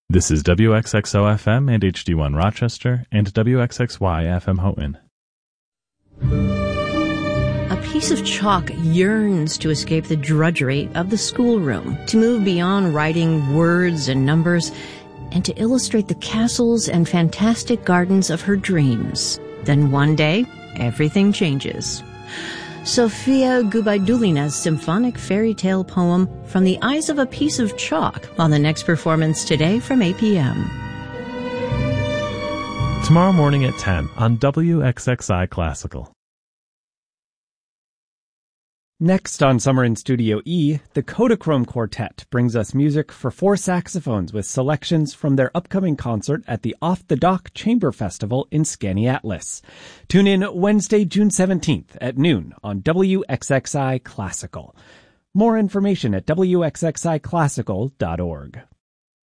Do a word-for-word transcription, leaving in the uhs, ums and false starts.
This is W X X O F M and H D one Rochester and W X X Y F M Houghton. A piece of chalk yearns to escape the drudgery of the schoolroom, to move beyond writing words and numbers, and to illustrate the castles and fantastic gardens of her dreams. Then one day, everything changes. Sofia Gubaidulina's symphonic fairy tale poem, From the Eyes of a Piece of Chalk, on the next performance today from eight p.m. Tomorrow morning at ten on W X X I Classical. Next on Summer in Studio E, the Kodachrome Quartet brings us music for four saxophones with selections from their upcoming concert at the Off the Dock Chamber Festival in Skaneateles. Tune in Wednesday, June seventeenth at noon on W X X I Classical. More information at W X X I classical dot org.